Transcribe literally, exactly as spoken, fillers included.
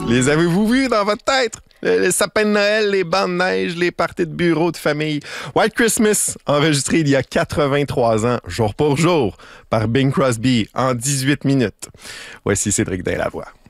Les avez-vous vus dans votre tête? Les sapins de Noël, les bancs de neige, les parties de bureau de famille. White Christmas, enregistré il y a quatre-vingt-trois ans, jour pour jour, par Bing Crosby, en dix-huit minutes. Voici Cédric Dain-Lavoie.